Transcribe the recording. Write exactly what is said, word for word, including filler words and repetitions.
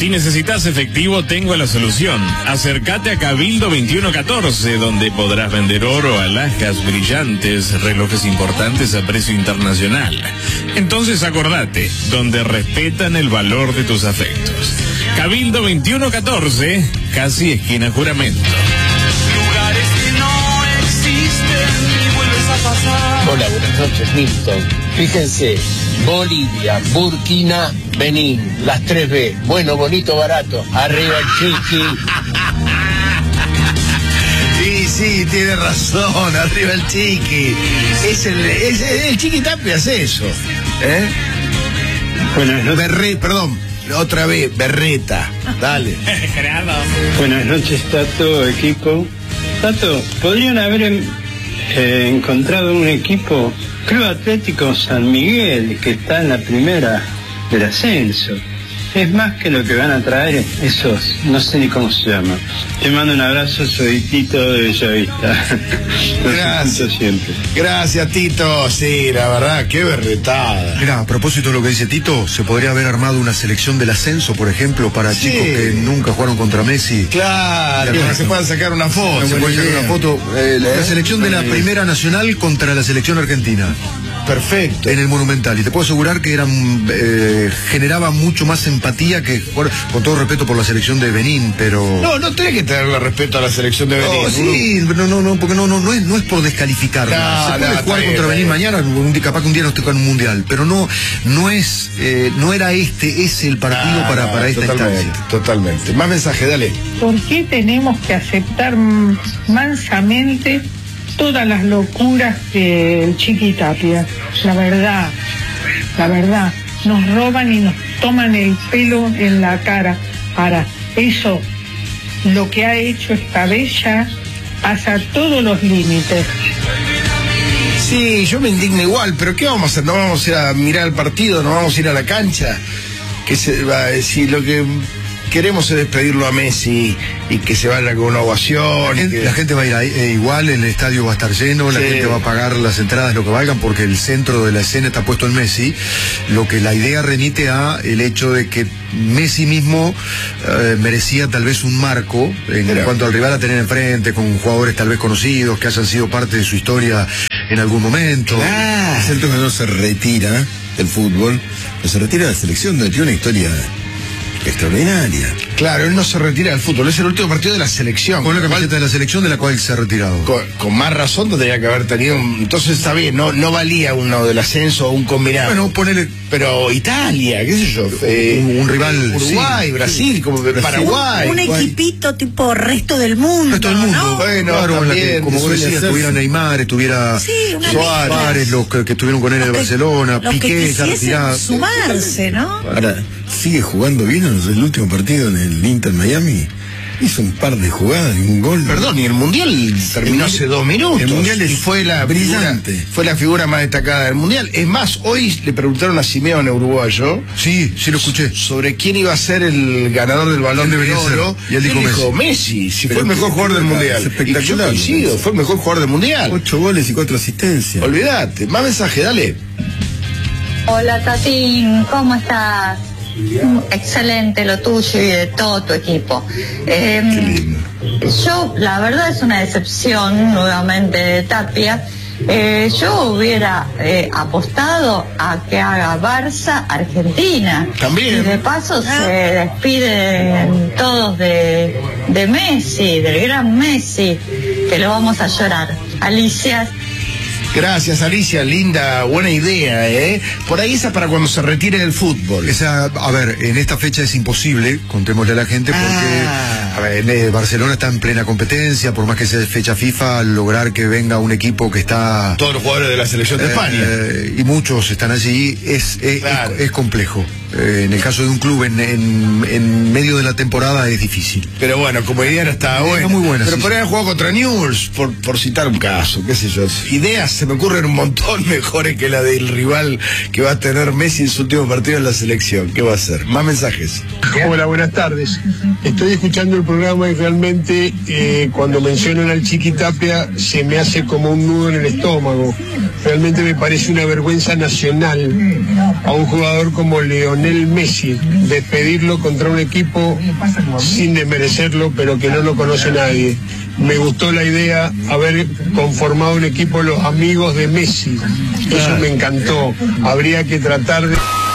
Si necesitas efectivo, tengo la solución. Acércate a Cabildo veintiuno catorce, donde podrás vender oro, alhajas brillantes, relojes importantes a precio internacional. Entonces acordate, donde respetan el valor de tus afectos. Cabildo veintiuno catorce, casi esquina Juramento. Lugares que no existen y vuelves a pasar. Hola, buenas noches, Milton. Fíjense, Bolivia, Burkina, Benín, las tres B. Bueno, bonito, barato. Arriba el chiqui. Sí, sí, tiene razón, arriba el chiqui. Es el, es el, el Chiqui Tapia hace eso. ¿Eh? Buenas noches. Berre, perdón, otra vez, Berreta. Dale. Gerardo. Buenas noches, Tato, equipo. Tato, ¿podrían haber eh, encontrado un equipo, Club Atlético San Miguel, que está en la primera del ascenso? Es más que lo que van a traer esos, no sé ni cómo se llama. Te mando un abrazo, soy Tito de Bellavista. Gracias. Siempre. Gracias, Tito. Sí, la verdad, qué berretada. Mira, a propósito de lo que dice Tito, se podría haber armado una selección del ascenso, por ejemplo, para Sí. chicos que nunca jugaron contra Messi. Claro, que se puedan sacar una foto. Se puede sacar una foto. Eh, la, la selección de la Primera Nacional contra la selección argentina. Perfecto. En el Monumental. Y te puedo asegurar que eran eh, generaba mucho más empatía que, bueno, con todo respeto por la selección de Benín, pero... No, no tenés que tenerle respeto a la selección de Benín. No, sí, no, no, no, porque no, no, no es, no es por descalificarla. No, se puede no, jugar está contra bien, Benín está mañana, un día, capaz que un día nos toca en un mundial, pero no, no es, eh, no era este, ese el partido No, para, no, para esta totalmente, instancia. Totalmente. Más mensaje, dale. ¿Por qué tenemos que aceptar mansamente todas las locuras del Chiqui Tapia? La verdad, la verdad, nos roban y nos toman el pelo en la cara. Ahora, eso, lo que ha hecho esta bella, pasa todos los límites. Sí, yo me indigno igual, pero ¿qué vamos a hacer? ¿No vamos a ir a mirar el partido? ¿No vamos a ir a la cancha? Que se va a decir lo que... Queremos es despedirlo a Messi y que se vaya con una ovación. La gente, que... la gente va a ir ahí, eh, igual, el estadio va a estar lleno, la Sí. gente va a pagar las entradas lo que valgan porque el centro de la escena está puesto en Messi. Lo que la idea remite a el hecho de que Messi mismo eh, merecía tal vez un marco en Pero... cuanto al rival a tener enfrente, con jugadores tal vez conocidos que hayan sido parte de su historia en algún momento. Ah. Es cierto que no se retira del fútbol, no se retira de la selección, donde tiene una historia extraordinaria. Claro, él no se retira del fútbol, es el último partido de la selección. Con la camiseta de la selección de la cual se ha retirado. Con, con más razón tendría que haber tenido un... Entonces está bien, no, no valía uno del ascenso o un combinado. Bueno, ponele... Pero Italia, qué sé yo, eh, un, un rival... Uruguay, sí, Brasil, sí. como Paraguay. Un, un equipito tipo resto del mundo. Resto del mundo. ¿no? Bueno, claro, en la que, también, como vos suele decías, hacerse. estuviera Neymar, estuviera Sí, una Suárez, mezcla. Suárez, los que, que estuvieron con él en el Los que- Barcelona, los que Piqué, ya quisiesen retirado. sumarse, ¿no? Ahora, sigue jugando bien en el último partido en el Inter Miami. Hizo un par de jugadas y un gol. Perdón, y el Mundial terminó El- hace dos minutos. el Mundial es y fue la brillante. Figura, fue la figura más destacada del Mundial. Es más, hoy le preguntaron a Simeone, uruguayo, Sí, sí lo escuché. sobre quién iba a ser el ganador del Balón ¿Quién de debería Oro. ser? Y él dijo Messi. Si Pero fue el mejor qué jugador del espectacular, Mundial. es espectacular, Y yo coincido, me parece. fue el mejor jugador del Mundial. Ocho goles y cuatro asistencias. Olvídate. Más mensaje, dale. Hola Tatín, ¿cómo estás? Excelente lo tuyo y de todo tu equipo. Eh, yo, la verdad es una decepción nuevamente de Tapia. Eh, yo hubiera eh, apostado a que haga Barça Argentina. También. Y de paso se despiden todos de, de Messi, del gran Messi, que lo vamos a llorar. Alicia. Gracias, Alicia, linda, buena idea, ¿eh? Por ahí esa para cuando se retire del fútbol. Esa, a ver, en esta fecha es imposible, contémosle a la gente, porque Ah. a ver, eh, Barcelona está en plena competencia, por más que sea fecha FIFA, lograr que venga un equipo que está... Todos los jugadores de la selección de eh, España. eh, y muchos están allí, es, es, Claro. es, es complejo. Eh, en el caso de un club en, en, en medio de la temporada es difícil. Pero bueno, como idea no estaba Está buena. muy buena, Pero sí, por sí. ahí jugado contra Newell's, por, por citar un caso, qué sé yo. Ideas se me ocurren un montón mejores que la del rival que va a tener Messi en su último partido en la selección. ¿Qué va a hacer? Más mensajes. Hola, buenas tardes. Estoy escuchando el programa y realmente eh, cuando mencionan al Chiqui Tapia se me hace como un nudo en el estómago. Realmente me parece una vergüenza nacional a un jugador como Leonel Lionel Messi, despedirlo contra un equipo sin desmerecerlo, pero que no lo conoce nadie. Me gustó la idea haber conformado un equipo los amigos de Messi. Eso me encantó. Habría que tratar de...